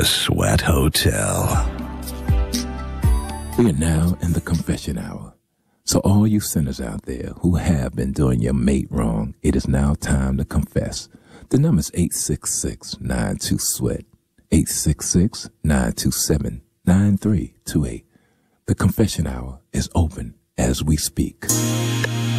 The Sweat Hotel. We are now in the confession hour. So all you sinners out there who have been doing your mate wrong, it is now time to confess. The number is 866-92-SWEAT, 866-927-9328. The confession hour is open as we speak.